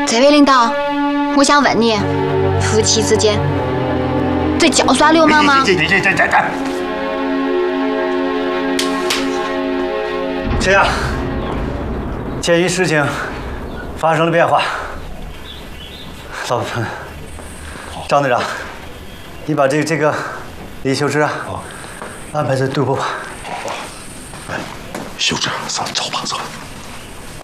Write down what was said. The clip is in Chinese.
这位领导，我想问你，夫妻之间这叫耍流氓吗？ 这样，鉴于事情发生了变化，老张队长，你把这个李秀芝啊，安排在队部吧。 秀芝，咱走吧，走。